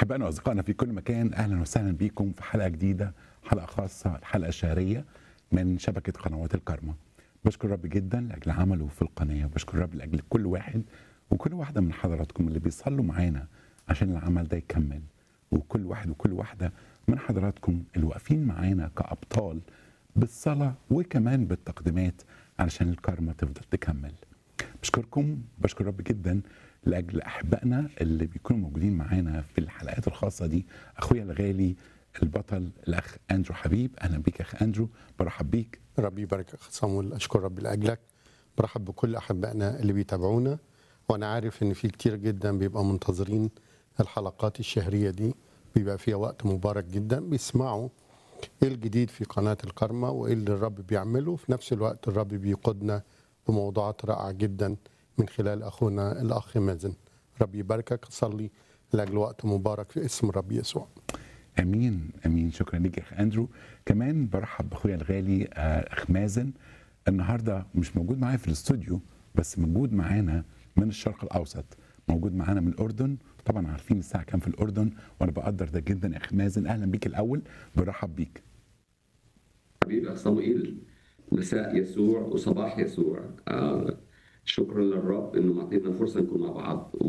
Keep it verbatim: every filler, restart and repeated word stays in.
أحبائنا وأصدقائنا في كل مكان، أهلا وسهلا بكم في حلقة جديدة، حلقة خاصة، الحلقة الشهرية من شبكة قنوات الكارما. بشكر رب جدا لأجل عمله في القناة، وبشكر رب لأجل كل واحد وكل واحدة من حضراتكم اللي بيصلوا معانا عشان العمل ده يكمل، وكل واحد وكل واحدة من حضراتكم اللي واقفين معانا كأبطال بالصلاة وكمان بالتقديمات علشان الكارما تفضل تكمل. بشكركم، بشكر رب جدا لاجل احبائنا اللي بيكونوا موجودين معانا في الحلقات الخاصه دي. اخويا الغالي البطل الاخ اندرو حبيب، اهلا بيك يا اخ اندرو، برحب بيك. ربي يبارك اخ صامويل، اشكر ربي لاجلك. برحب بكل احبائنا اللي بيتابعونا، وانا عارف ان في كتير جدا بيبقى منتظرين الحلقات الشهريه دي، بيبقى فيها وقت مبارك جدا، بيسمعوا ايه الجديد في قناه الكارما وايه اللي الرب بيعمله. في نفس الوقت الرب بيقودنا بموضوعات رائعه جدا من خلال اخونا الاخ مازن. ربي يباركك. صلي لاجل وقت مبارك في اسم الرب يسوع. امين امين. شكرا ليك يا اخ اندرو. كمان برحب باخويا الغالي اخ مازن، النهارده مش موجود معايا في الاستوديو، بس موجود معانا من الشرق الاوسط، موجود معانا من الاردن. طبعا عارفين الساعه كام في الاردن، وانا بقدر ده جدا يا اخ مازن. اهلا بيك الاول، برحب بيك حبيبي أخ صموئيل. مساء يسوع وصباح يسوع. آه شكرا للرب انه معطينا فرصه نكون مع بعض.